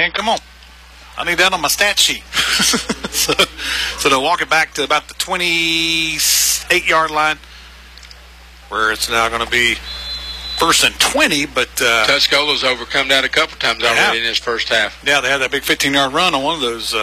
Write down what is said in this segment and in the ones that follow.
man. Come on. I need that on my stat sheet. so they'll walk it back to about the 28-yard line, where it's now going to be 1st and 20. But Tuscola's overcome that a couple times already in his first half. Yeah, they had that big 15-yard run on one of those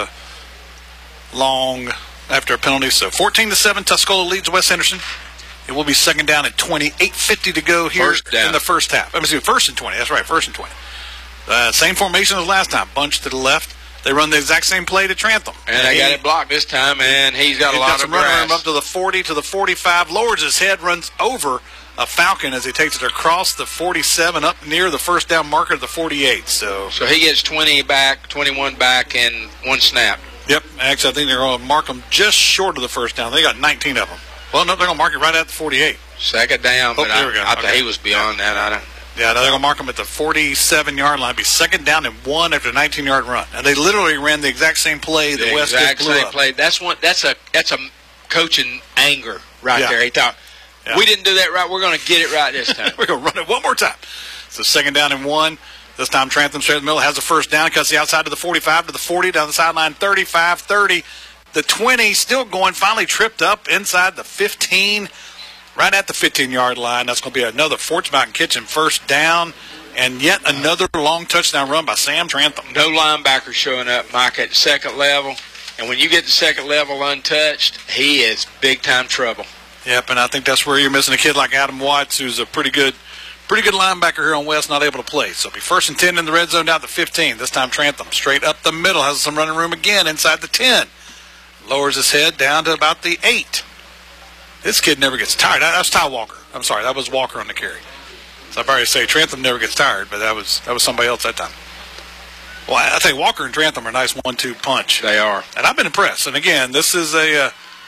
long after a penalty. So 14-7, Tuscola leads West Henderson. It will be 2nd down and 20. 8:50 to go here in the first half. Let me see, 1st and 20. That's right, 1st and 20. Same formation as last time. Bunch to the left. They run the exact same play to Trantham. And they got it blocked this time, and he's got a lot of grass. Running room up to the 40, to the 45. Lowers his head, runs over a Falcon as he takes it across the 47 up near the first down marker of the 48. So he gets 21 back in one snap. Yep. Actually, I think they're going to mark them just short of the first down. They got 19 of them. Well, no, they're going to mark it right at the 48. 2nd down, but there we go. I thought he was beyond that. Yeah, they're going to mark them at the 47-yard line. Be 2nd down and 1 after a 19-yard run. And they literally ran the exact same play that West just blew up. Play. That's a coaching anger right there. He thought, we didn't do that right. We're going to get it right this time. We're going to run it one more time. So 2nd down and 1. This time Trantham straight in the middle has the first down. Cuts the outside to the 45, to the 40, down the sideline, 35, 30. The 20 still going. Finally tripped up inside the 15. Right at the 15-yard line. That's going to be another Forts Mountain Kitchen first down, and yet another long touchdown run by Sam Trantham. No linebacker showing up, Mike, at the second level. And when you get the second level untouched, he is big-time trouble. Yep, and I think that's where you're missing a kid like Adam Watts, who's a pretty good linebacker here on West, not able to play. So it'll be 1st and 10 in the red zone down to 15. This time Trantham straight up the middle, has some running room again inside the 10. Lowers his head down to about the 8. This kid never gets tired. That's Ty Walker. I'm sorry, that was Walker on the carry. So I'd probably say Trantham never gets tired, but that was somebody else that time. Well, I think Walker and Trantham are a nice 1-2 punch. They are, and I've been impressed. And again, this is a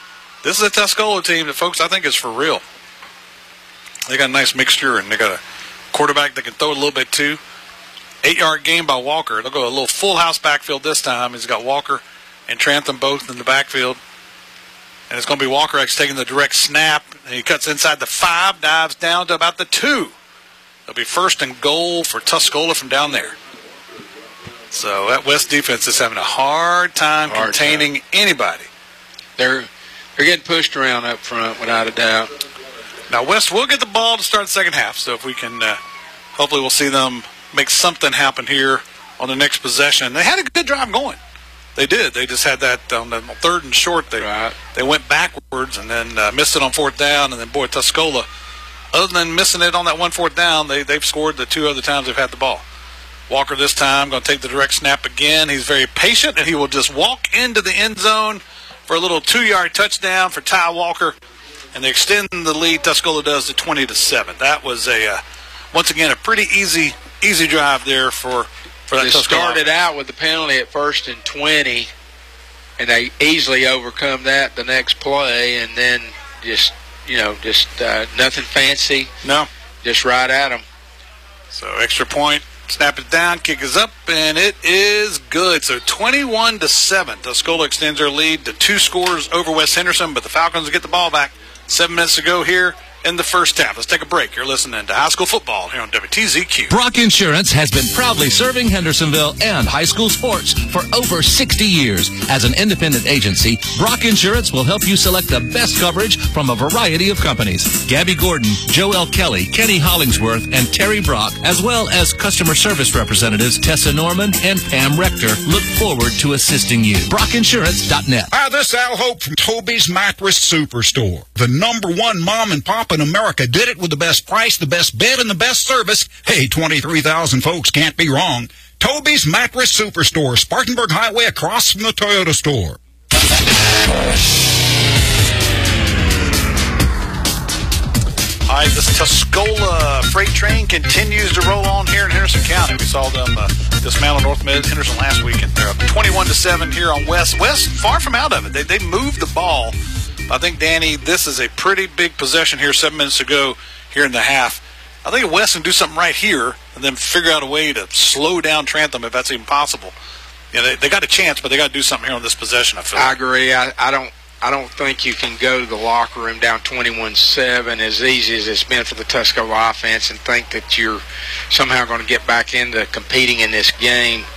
Tuscola team that, folks, I think is for real. They got a nice mixture, and they got a quarterback that can throw it a little bit too. 8-yard gain by Walker. They'll go a little full house backfield this time. He's got Walker and Trantham both in the backfield. And it's going to be Walker actually taking the direct snap. And he cuts inside the 5, dives down to about the 2. It'll be 1st and goal for Tuscola from down there. So that West defense is having a hard time containing anybody. They're getting pushed around up front without a doubt. Now West will get the ball to start the second half. So if we can, hopefully we'll see them make something happen here on the next possession. They had a good drive going. They did. They just had that on the 3rd and short. They went backwards and then missed it on 4th down. And then, boy, Tuscola, other than missing it on that 1 4th down, they've scored the 2 other times they've had the ball. Walker this time going to take the direct snap again. He's very patient, and he will just walk into the end zone for a little 2-yard touchdown for Ty Walker. And they extend the lead, Tuscola does, to 20-7. That was, once again, a pretty easy drive there for they started out with the penalty at 1st and 20, and they easily overcome that the next play, and then just nothing fancy. No. Just right at them. So extra point, snap it down, kick is up, and it is good. So 21-7. Tuscola extends their lead to 2 scores over West Henderson, but the Falcons will get the ball back. 7 minutes to go here in the first half. Let's take a break. You're listening to High School Football here on WTZQ. Brock Insurance has been proudly serving Hendersonville and high school sports for over 60 years. As an independent agency, Brock Insurance will help you select the best coverage from a variety of companies. Gabby Gordon, Joel Kelly, Kenny Hollingsworth, and Terry Brock, as well as customer service representatives Tessa Norman and Pam Rector, look forward to assisting you. BrockInsurance.net. Hi, this is Al Hope from Toby's Mattress Superstore. The #1 mom and pop in America did it with the best price, the best bed, and the best service. Hey, 23,000 folks can't be wrong. Toby's Mattress Superstore, Spartanburg Highway across from the Toyota store. All right, this Tuscola freight train continues to roll on here in Henderson County. We saw them dismantle North Mid Henderson last week, and they're up 21-7 here on West. West far from out of it. They moved the ball. I think, Danny, this is a pretty big possession here 7 minutes to go here in the half. I think West can do something right here and then figure out a way to slow down Trantham if that's even possible. You know, they got a chance, but they got to do something here on this possession, I feel. I agree. I don't think you can go to the locker room down 21-7 as easy as it's been for the Tuscola offense and think that you're somehow going to get back into competing in this game.